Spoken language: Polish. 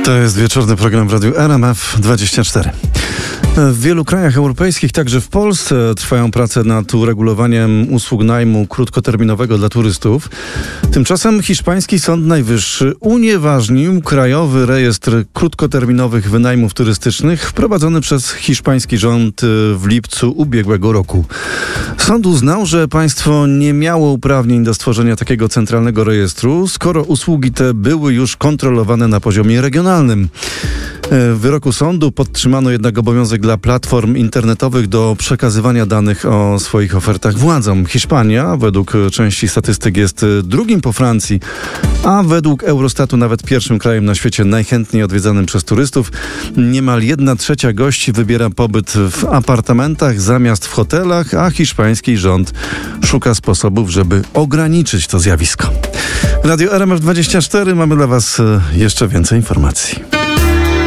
To jest wieczorny program w Radiu RMF24. W wielu krajach europejskich, także w Polsce, trwają prace nad uregulowaniem usług najmu krótkoterminowego dla turystów. Tymczasem hiszpański Sąd Najwyższy unieważnił Krajowy Rejestr Krótkoterminowych Wynajmów Turystycznych wprowadzony przez hiszpański rząd w lipcu ubiegłego roku. Sąd uznał, że państwo nie miało uprawnień do stworzenia takiego centralnego rejestru, skoro usługi te były już kontrolowane na poziomie regionalnym. W wyroku sądu podtrzymano jednak obowiązek dla platform internetowych do przekazywania danych o swoich ofertach władzom. Hiszpania według części statystyk jest drugim po Francji, a według Eurostatu nawet pierwszym krajem na świecie najchętniej odwiedzanym przez turystów. Niemal 1/3 gości wybiera pobyt w apartamentach zamiast w hotelach, a hiszpański rząd szuka sposobów, żeby ograniczyć to zjawisko. Radio RMF24, mamy dla Was jeszcze więcej informacji.